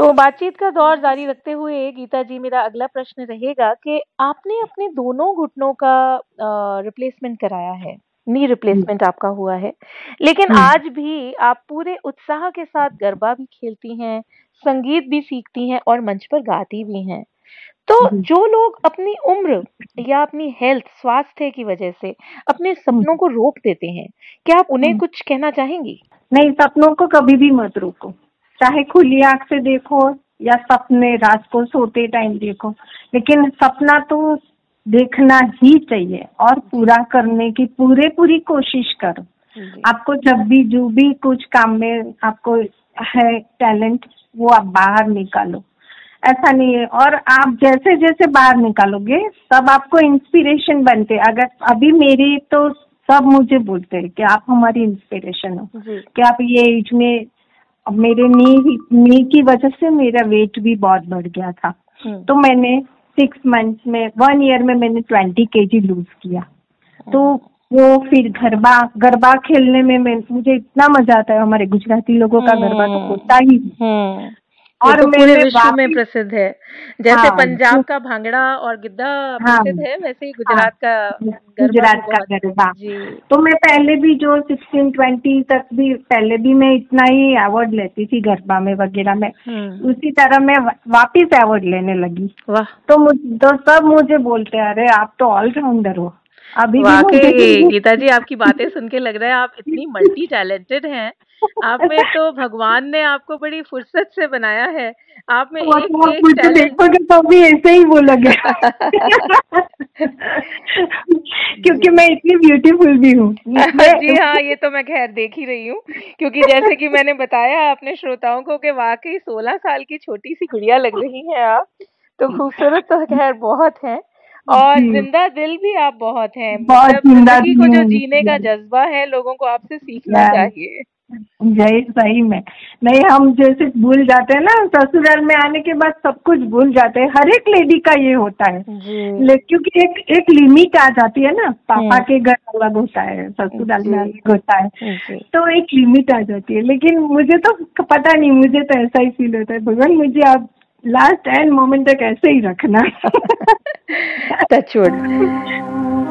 तो बातचीत का दौर जारी रखते हुए गीता जी, मेरा अगला प्रश्न रहेगा कि आपने अपने दोनों घुटनों का रिप्लेसमेंट कराया है, नी रिप्लेसमेंट आपका हुआ है, लेकिन आज भी आप पूरे उत्साह के साथ गरबा भी खेलती हैं, संगीत भी सीखती हैं और मंच पर गाती भी हैं। तो जो लोग अपनी उम्र या अपनी हेल्थ, स्वास्थ्य की वजह से अपने सपनों को रोक देते हैं, क्या आप उन्हें कुछ कहना चाहेंगी? नहीं, सपनों को कभी भी मत रोको, चाहे खुली आंख से देखो या सपने रात को सोते टाइम देखो, लेकिन सपना तो देखना ही चाहिए और पूरा करने की पूरी कोशिश करो। आपको जब भी जो भी कुछ काम में आपको है टैलेंट, वो आप बाहर निकालो, ऐसा नहीं है। और आप जैसे जैसे बाहर निकालोगे तब आपको इंस्पिरेशन बनते। अगर अभी मेरी तो सब मुझे बोलते हैं कि आप हमारी इंस्पिरेशन हो, कि आप ये एज में, मेरे नी की वजह से मेरा वेट भी बहुत बढ़ गया था, तो मैंने 6 मंथ्स में 1 ईयर में मैंने 20 kg लूज किया। तो वो फिर गरबा खेलने में मुझे इतना मजा आता है। हमारे गुजराती लोगों का गरबा तो होता ही और तो पूरे विश्व में प्रसिद्ध है। जैसे पंजाब का भांगड़ा और गिद्धा प्रसिद्ध है, वैसे ही गुजरात का गरबा। तो मैं पहले भी जो 16-20 तक भी पहले भी मैं इतना ही अवार्ड लेती थी गरबा में वगैरह में, उसी तरह मैं वापस अवार्ड लेने लगी। तो सब मुझे बोलते हैं, अरे आप तो ऑलराउंडर हो। अभी वाकई गीता जी, आपकी बातें सुन के लग रहा है आप इतनी मल्टी टैलेंटेड हैं। आप में तो भगवान ने आपको बड़ी फुर्सत से बनाया है। आप में एक टैलेंट देखोगे तो भी ऐसे ही बोलोगे क्योंकि मैं इतनी ब्यूटीफुल भी हूँ। जी हाँ, ये तो मैं खैर देख ही रही हूँ, क्योंकि जैसे कि मैंने बताया अपने श्रोताओं को कि वाकई 16 साल की छोटी सी गुड़िया लग रही हैं आप। तो खूबसूरत तो खैर बहुत है और जिंदा दिल भी आप बहुत हैं। मतलब जिंदगी को जो जीने का जज्बा है, लोगों को आपसे सीखना चाहिए। सही में नहीं, हम जैसे भूल जाते हैं ना, ससुराल में आने के बाद सब कुछ भूल जाते हैं। हर एक लेडी का ये होता है, क्योंकि एक लिमिट आ जाती है ना। पापा के घर अलग होता है, ससुराल में अलग होता है, तो एक लिमिट आ जाती है। लेकिन मुझे तो पता नहीं, मुझे तो ऐसा ही फील होता है, भगवान मुझे आप लास्ट एंड मोमेंट तक ऐसे ही रखना। Touch wood.